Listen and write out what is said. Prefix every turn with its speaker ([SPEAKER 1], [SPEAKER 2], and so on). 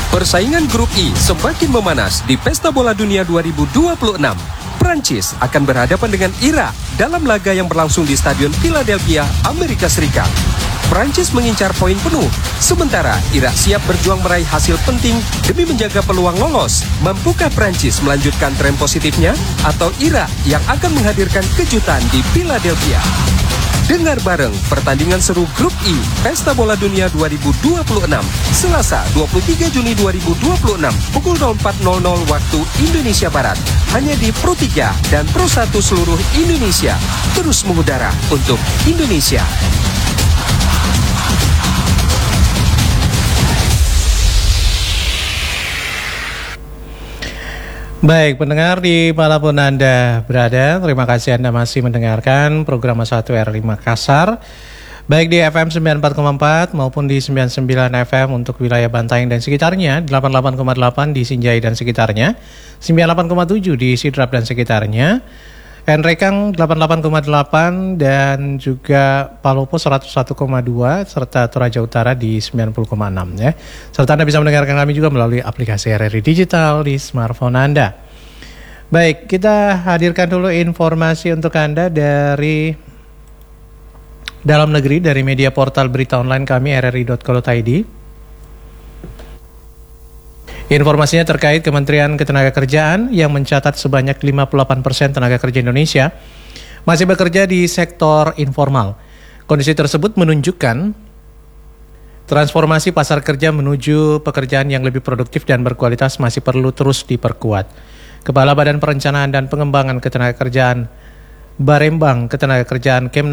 [SPEAKER 1] Persaingan Grup I semakin memanas di Pesta Bola Dunia 2026. Prancis akan berhadapan dengan Irak dalam laga yang berlangsung di Stadion Philadelphia, Amerika Serikat. Prancis mengincar poin penuh, sementara Irak siap berjuang meraih hasil penting demi menjaga peluang lolos. Mampukah Prancis melanjutkan tren positifnya atau Irak yang akan menghadirkan kejutan di Philadelphia? Dengar bareng pertandingan seru Grup I Pesta Bola Dunia 2026 Selasa 23 Juni 2026 pukul 04.00 waktu Indonesia Barat hanya di Pro3 dan Pro1 seluruh Indonesia, terus mengudara untuk Indonesia.
[SPEAKER 2] Baik, pendengar dimanapun Anda berada, terima kasih Anda masih mendengarkan program 1 RRI Makassar, baik di FM 94,4 maupun di 99 FM untuk wilayah Bantaeng dan sekitarnya, 88,8 di Sinjai dan sekitarnya, 98,7 di Sidrap dan sekitarnya, Enrekang 88,8 dan juga Palopo 101,2 serta Toraja Utara di 90,6 ya. Serta Anda bisa mendengarkan kami juga melalui aplikasi RRI Digital di smartphone Anda. Baik, kita hadirkan dulu informasi untuk Anda dari dalam negeri dari media portal berita online kami rri.co.id. Informasinya terkait Kementerian Ketenagakerjaan yang mencatat sebanyak 58% tenaga kerja Indonesia masih bekerja di sektor informal. Kondisi tersebut menunjukkan transformasi pasar kerja menuju pekerjaan yang lebih produktif dan berkualitas masih perlu terus diperkuat. Kepala Badan Perencanaan dan Pengembangan Ketenagakerjaan Barembang Ketenagakerjaan